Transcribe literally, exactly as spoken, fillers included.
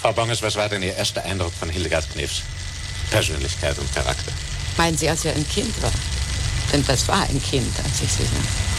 Frau Bonges, was war denn Ihr erster Eindruck von Hildegard Knefs Persönlichkeit und Charakter? Meinen Sie, als er ein Kind war? Denn das war ein Kind, als ich sie sah.